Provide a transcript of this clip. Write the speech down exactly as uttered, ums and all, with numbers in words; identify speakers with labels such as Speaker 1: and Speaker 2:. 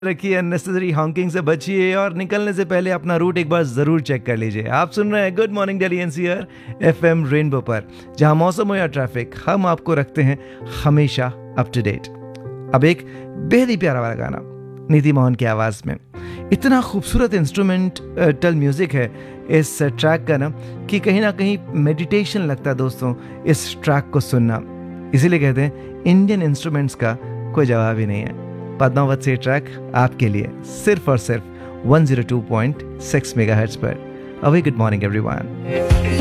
Speaker 1: रखिए, unnecessary Hawking से बचिए और निकलने से पहले अपना रूट एक बार जरूर चेक कर लीजिए। आप सुन रहे हैं good morning Delhi NCR FM rainbow पर, जहां मौसम हो या ट्रैफिक, हम आपको रखते हैं हमेशा अप टू डेट। अब एक बेहद ही प्यारा वाला गाना नीति मोहन की आवाज में। इतना खूबसूरत इंस्ट्रूमेंटल म्यूजिक है इस ट्रैक का ना कि कहीं ना कहीं मेडिटेशन लगता है दोस्तों इस ट्रैक को सुनना। इसीलिए कहते हैं इंडियन इंस्ट्रूमेंट्स का कोई जवाब ही नहीं है। पद्मावत से ट्रैक आपके लिए सिर्फ और सिर्फ one zero two point six megahertz पर। A very good morning everyone.